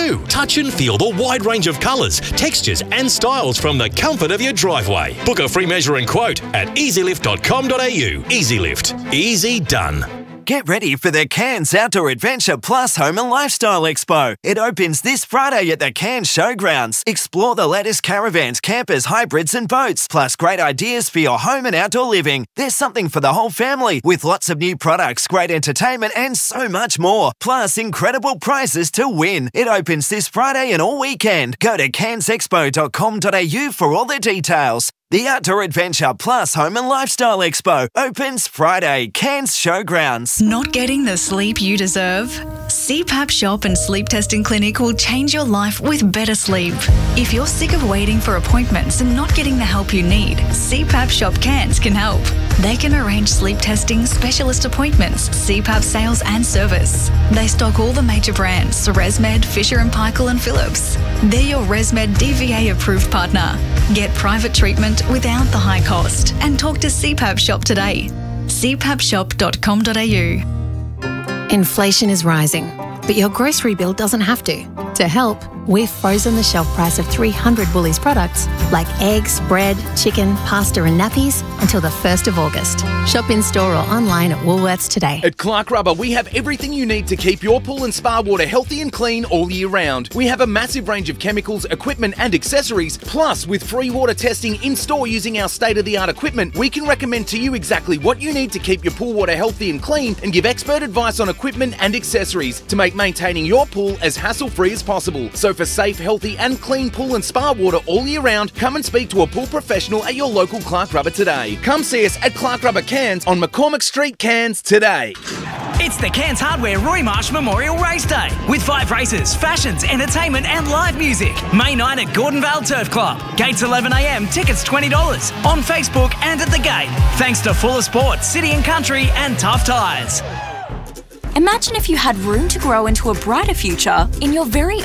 you. Touch and feel the wide range of colours, textures and styles from the comfort of your driveway. Book a free measure and quote at easylift.com.au. Easylift. Easy done. Get ready for the Cairns Outdoor Adventure Plus Home and Lifestyle Expo. It opens this Friday at the Cairns Showgrounds. Explore the latest caravans, campers, hybrids and boats, plus great ideas for your home and outdoor living. There's something for the whole family, with lots of new products, great entertainment and so much more. Plus incredible prizes to win. It opens this Friday and all weekend. Go to cairnsexpo.com.au for all the details. The Outdoor Adventure Plus Home and Lifestyle Expo opens Friday, Cairns Showgrounds. Not getting the sleep you deserve? CPAP Shop and Sleep Testing Clinic will change your life with better sleep. If you're sick of waiting for appointments and not getting the help you need, CPAP Shop Cairns can help. They can arrange sleep testing, specialist appointments, CPAP sales and service. They stock all the major brands, ResMed, Fisher & Paykel and Philips. They're your ResMed DVA approved partner. Get private treatment without the high cost and talk to CPAP Shop today. cpapshop.com.au. Inflation is rising, but your grocery bill doesn't have to. To help, we've frozen the shelf price of 300 Woolies products like eggs, bread, chicken, pasta and nappies until the 1st of August. Shop in store or online at Woolworths today. At Clark Rubber, we have everything you need to keep your pool and spa water healthy and clean all year round. We have a massive range of chemicals, equipment and accessories. Plus, with free water testing in store using our state-of-the-art equipment, we can recommend to you exactly what you need to keep your pool water healthy and clean and give expert advice on equipment and accessories to make maintaining your pool as hassle-free as possible. So for safe, healthy and clean pool and spa water all year round, come and speak to a pool professional at your local Clark Rubber today. Come see us at Clark Rubber Cairns on McCormick Street, Cairns today. It's the Cairns Hardware Roy Marsh Memorial Race Day with 5 races, fashions, entertainment and live music. May 9 at Gordonvale Turf Club. Gates 11 a.m, tickets $20. On Facebook and at the gate. Thanks to Fuller Sport, City and Country and Tough Tyres. Imagine if you had room to grow into a brighter future in your very